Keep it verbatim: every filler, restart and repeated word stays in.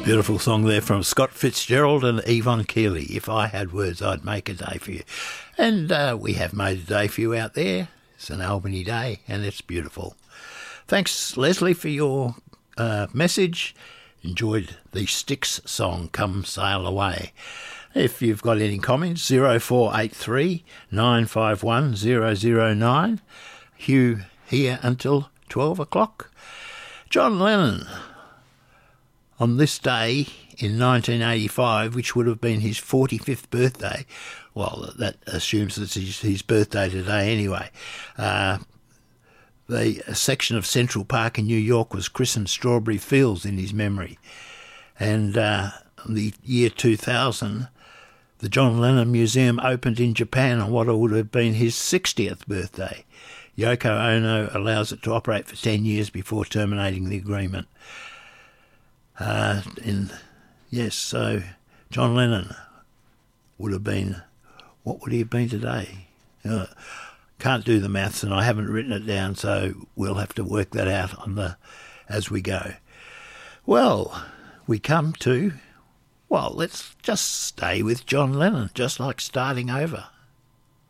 Beautiful song there from Scott Fitzgerald and Yvonne Keeley. If I had words, I'd make a day for you. And uh, we have made a day for you out there. It's an Albany day, and it's beautiful. Thanks, Leslie, for your uh, message. Enjoyed the Styx song, Come Sail Away. If you've got any comments, zero four eight three nine five one zero zero nine. Hugh here until twelve o'clock. John Lennon. On this day in nineteen eighty-five, which would have been his forty-fifth birthday, well, that assumes it's his, his birthday today anyway, uh, the a section of Central Park in New York was christened Strawberry Fields in his memory. And uh, in the year two thousand, the John Lennon Museum opened in Japan on what would have been his sixtieth birthday. Yoko Ono allows it to operate for ten years before terminating the agreement. Uh, in yes, so John Lennon would have been, what would he have been today? Uh, can't do the maths, and I haven't written it down, so we'll have to work that out on the as we go. Well, we come to, well, let's just stay with John Lennon, just like starting over.